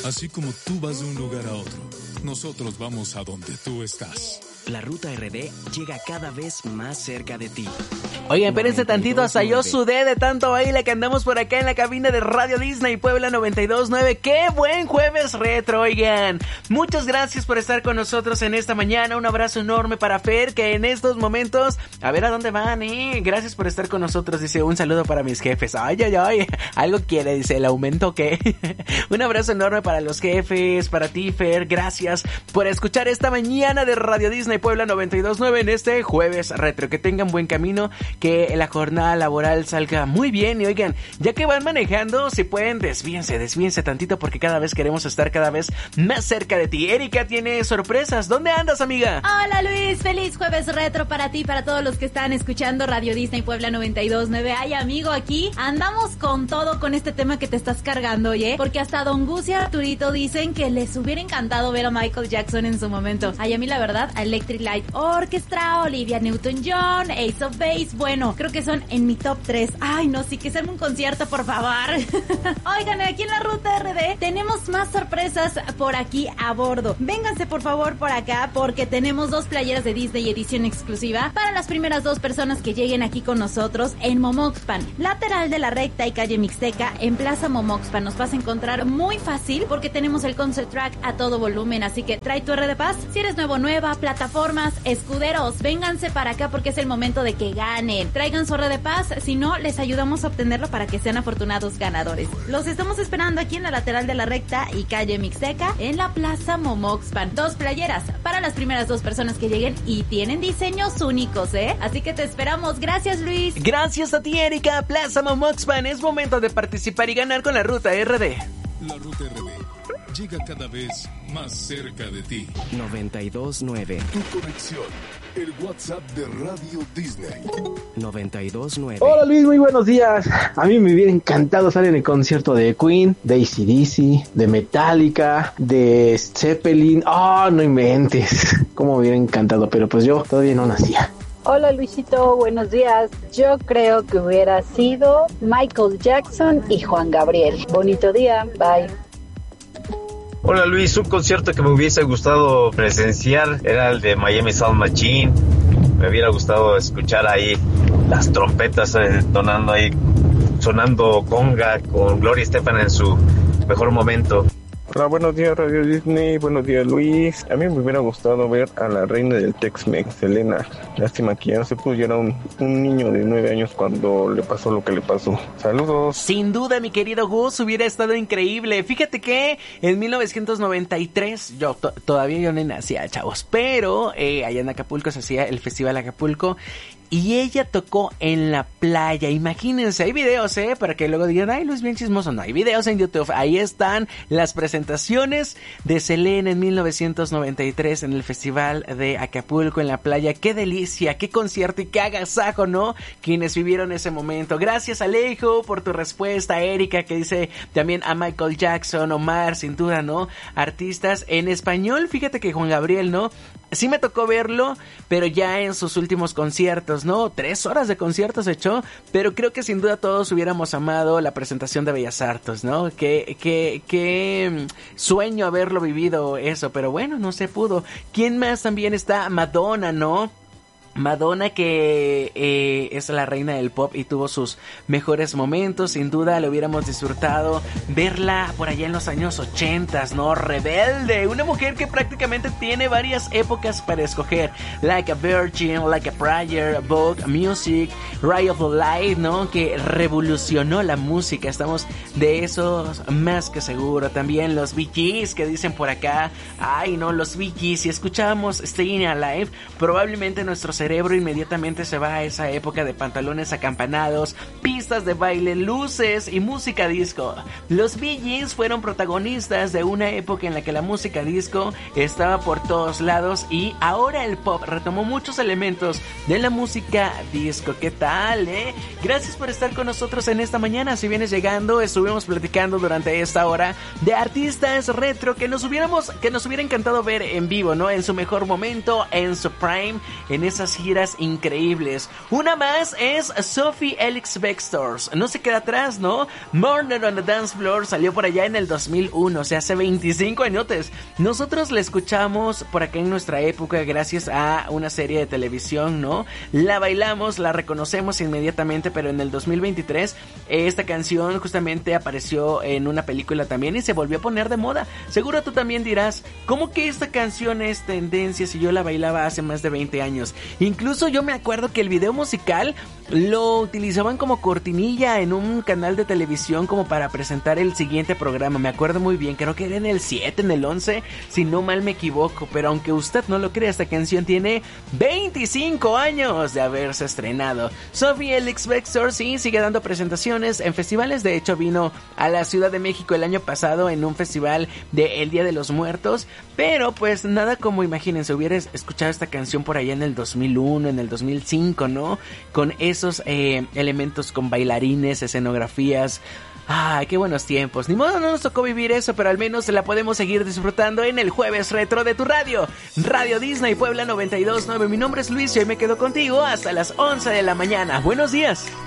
Así como tú vas de un lugar a otro, nosotros vamos a donde tú estás. La Ruta RD llega cada vez más cerca de ti. Oigan, espérense tantito, hasta yo sudé de tanto baile que andamos por acá en la cabina de Radio Disney Puebla 92.9. ¡Qué buen jueves retro, oigan! Muchas gracias por estar con nosotros en esta mañana. Un abrazo enorme para Fer, que en estos momentos... A ver a dónde van, Gracias por estar con nosotros, dice, un saludo para mis jefes. Ay, ay, ay, algo quiere, dice, ¿el aumento qué? Un abrazo enorme para los jefes, para ti, Fer. Gracias por escuchar esta mañana de Radio Disney Puebla 92.9 en este jueves retro. Que tengan buen camino, que la jornada laboral salga muy bien. Y oigan, ya que van manejando, si pueden, desvíense tantito, porque cada vez queremos estar cada vez más cerca de ti. Erika tiene sorpresas. ¿Dónde andas, amiga? Hola, Luis, feliz jueves retro para ti, para todos los que están escuchando Radio Disney Puebla 92.9. Ay, amigo, aquí andamos con todo con este tema que te estás cargando, oye, porque hasta Don Gus y Arturito dicen que les hubiera encantado ver a Michael Jackson en su momento. Ay, a mí la verdad, Electric Light Orchestra, Olivia Newton-John, Ace of Base, bueno, creo que son en mi top 3. Ay, no, sí que sean un concierto, por favor. Oigan, aquí en la Ruta RD tenemos más sorpresas por aquí a bordo. Vénganse por favor por acá, porque tenemos 2 playeras de Disney edición exclusiva para las primeras 2 personas que lleguen aquí con nosotros en Momoxpan, lateral de la recta y calle Mixteca, en Plaza Momoxpan. Nos vas a encontrar muy fácil porque tenemos el concert track a todo volumen, así que trae tu RD Pass. Si eres nueva, plataformas, escuderos, vénganse para acá porque es el momento de que ganen. Traigan su RD Pass, si no, les ayudamos a obtenerlo para que sean afortunados ganadores. Los estamos esperando aquí en la lateral de la recta y calle Mixteca, en la Plaza Momoxpan. 2 playeras para las primeras 2 personas que lleguen y tienen diseños únicos, Así que te esperamos. Gracias, Luis. Gracias a ti, Erika. Plaza Momoxpan, es momento de participar y ganar con la Ruta RD. La Ruta RD llega cada vez más cerca de ti. 92.9. Tu conexión, el WhatsApp de Radio Disney. 92.9. Hola Luis, muy buenos días. A mí me hubiera encantado estar en el concierto de Queen, de AC/DC, de Metallica, de Zeppelin. No inventes. Cómo me hubiera encantado, pero pues yo todavía no nacía. Hola Luisito, buenos días. Yo creo que hubiera sido Michael Jackson y Juan Gabriel. Bonito día, bye. Hola Luis, un concierto que me hubiese gustado presenciar era el de Miami Sound Machine. Me hubiera gustado escuchar ahí las trompetas sonando ahí, sonando conga con Gloria Estefan en su mejor momento. Hola, buenos días Radio Disney, buenos días Luis. A mí me hubiera gustado ver a la reina del Tex-Mex, Selena. Lástima que ya no se pudo, yo era un niño de 9 años cuando le pasó lo que le pasó. Saludos. Sin duda, mi querido Gus, hubiera estado increíble. Fíjate que en 1993, yo todavía no nacía, chavos, pero allá en Acapulco se hacía el Festival Acapulco. Y ella tocó en la playa. Imagínense, hay videos, para que luego digan, ay, Luis, bien chismoso. No, hay videos en YouTube. Ahí están las presentaciones de Selena en 1993 en el Festival de Acapulco en la playa. Qué delicia, qué concierto y qué agasajo, ¿no? Quienes vivieron ese momento. Gracias, Alejo, por tu respuesta. Erika, que dice también a Michael Jackson, Omar, sin duda, ¿no? Artistas en español. Fíjate que Juan Gabriel, ¿no? Sí me tocó verlo, pero ya en sus últimos conciertos, ¿no? 3 horas de conciertos echó, pero creo que sin duda todos hubiéramos amado la presentación de Bellas Artes, ¿no? Qué sueño haberlo vivido eso, pero bueno, no se pudo. ¿Quién más también está? Madonna, ¿no? Madonna, que es la reina del pop y tuvo sus mejores momentos. Sin duda le hubiéramos disfrutado verla por allá en los años 80, ¿no? Rebelde, una mujer que prácticamente tiene varias épocas para escoger. Like a Virgin, Like a Prayer, Vogue, Music, Ray of Light, ¿no? Que revolucionó la música. Estamos de esos más que seguro. También los Bee Gees, que dicen por acá, ay no, los Bee Gees, si escuchábamos Staying Alive, probablemente nuestro cerebro inmediatamente se va a esa época de pantalones acampanados, pistas de baile, luces y música disco. Los Bee Gees fueron protagonistas de una época en la que la música disco estaba por todos lados y ahora el pop retomó muchos elementos de la música disco. ¿Qué tal, Gracias por estar con nosotros en esta mañana. Si vienes llegando, estuvimos platicando durante esta hora de artistas retro que nos hubiera encantado ver en vivo, ¿no? En su mejor momento, en su prime, en esas unas giras increíbles. Una más es Sophie Ellis-Bextor. No se queda atrás, ¿no? Murder on the Dance Floor salió por allá en el 2001, o sea, hace 25 añotes. Nosotros la escuchamos por acá en nuestra época gracias a una serie de televisión, ¿no? La bailamos, la reconocemos inmediatamente, pero en el 2023 esta canción justamente apareció en una película también y se volvió a poner de moda. Seguro tú también dirás, ¿cómo que esta canción es tendencia si yo la bailaba hace más de 20 años? Incluso yo me acuerdo que el video musical lo utilizaban como cortinilla en un canal de televisión como para presentar el siguiente programa. Me acuerdo muy bien, creo que era en el 7, en el 11, si no mal me equivoco. Pero aunque usted no lo crea, esta canción tiene 25 años de haberse estrenado. Sophie Ellis-Bextor sí sigue dando presentaciones en festivales. De hecho vino a la Ciudad de México el año pasado en un festival de El Día de los Muertos. Pero pues nada como, imagínense, hubieras escuchado esta canción por allá en el 2001, en el 2005, ¿no? Con esos elementos, con bailarines, escenografías. ¡Ay, qué buenos tiempos! Ni modo, no nos tocó vivir eso, pero al menos la podemos seguir disfrutando en el Jueves Retro de tu radio. Radio Disney Puebla 92.9. Mi nombre es Luis y hoy me quedo contigo hasta las 11 de la mañana. ¡Buenos días!